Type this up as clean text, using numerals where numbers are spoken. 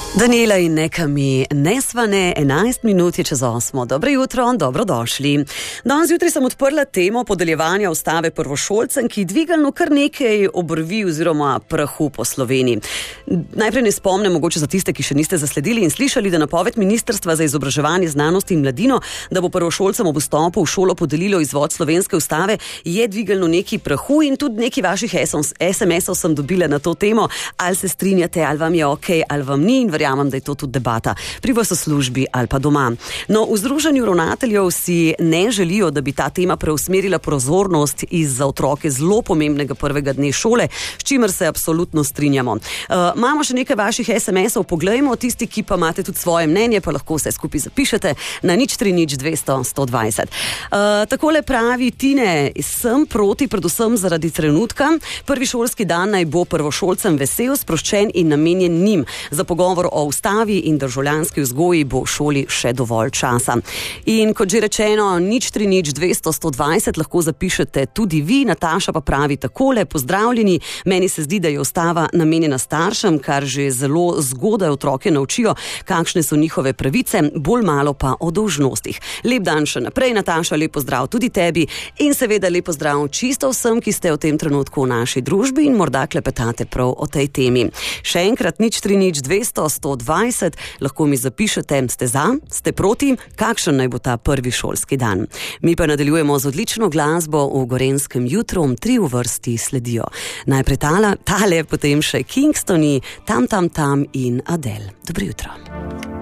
Daniela in nekami nesvane, 11 minut je čez 8. Dobro jutro, dobrodošli. Danes zjutraj sem odprla temo podeljevanja ustave prvošolcem, ki dvigalno kar nekaj obrvi oziroma prahu po Sloveniji. Najprej ne spomnim, mogoče za tiste, ki še niste zasledili in slišali, da napoved Ministrstva za izobraževanje, znanost in mladino, da bo prvošolcem ob vstopu v šolo podelilo izvod slovenske ustave, je dvigalno nekaj prahu in tudi nekaj vaših SMS-ov sem dobila na to temo, ali se strinjate, ali vam je okej, ali vam ni, in verjamem, da je to tudi debata pri vas v službi ali pa doma. No, v Združenju ravnateljev si ne želijo, da bi ta tema preusmerila pozornost iz za otroke zelo pomembnega prvega dne šole, s čimer se absolutno strinjamo. Imamo še nekaj vaših SMS-ov, poglejmo, tisti, ki pa imate tudi svoje mnenje, pa lahko vse skupaj zapišete na 030 200 120. Takole pravi Tine, sem proti predvsem zaradi trenutka. Prvi šolski dan naj bo prvošolcem vesel, sproščen in namenjen njim. Za pogovor o ustavi in državljanski vzgoji bo v šoli še dovolj časa. In kot že rečeno, 030 200 120 lahko zapišete tudi vi. Nataša pa pravi takole: pozdravljeni, meni se zdi, da je ustava namenjena staršem, kar že zelo zgodaj otroke naučijo, kakšne so njihove pravice, bolj malo pa o dolžnostih. Lep dan še naprej, Nataša, lep pozdrav tudi tebi in seveda lep pozdrav čisto vsem, ki ste v tem trenutku v naši družbi in morda klepetate prav o tej temi. Še enkrat 030 200 120, lahko mi zapišete, ste za, ste proti, kakšen naj bo ta prvi šolski dan. Mi pa nadaljujemo z odlično glasbo v Gorenjskem jutru, 3 v vrsti sledijo. Najprej tale, potem še Kingstoni, Tam in Adele. Dobro jutro.